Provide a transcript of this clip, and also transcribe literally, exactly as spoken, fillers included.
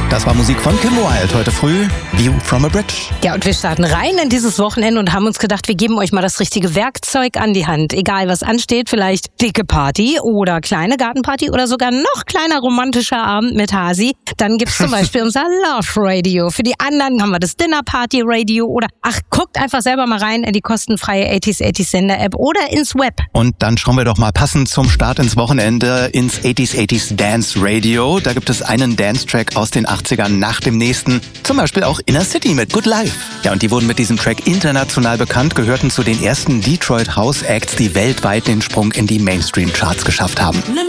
Das war Musik von Kim Wilde heute früh, View from a Bridge. Ja, und wir starten rein in dieses Wochenende und haben uns gedacht, wir geben euch mal das richtige Werkzeug an die Hand. Egal, was ansteht, vielleicht dicke Party oder kleine Gartenparty oder sogar noch kleiner romantischer Abend mit Hasi. Dann gibt's zum Beispiel unser Love Radio. Für die anderen haben wir das Dinner Party Radio oder ach, guckt einfach selber mal rein in die kostenfreie achtziger achtziger Sender App oder ins Web. Und dann schauen wir doch mal passend zum Start ins Wochenende ins achtziger achtziger Dance Radio. Da gibt es einen Dance-Track aus den achtzigern nach dem nächsten. Zum Beispiel auch Inner City mit Good Life. Ja, und die wurden mit diesem Track international bekannt, gehörten zu den ersten Detroit House Acts, die weltweit den Sprung in die Mainstream-Charts geschafft haben.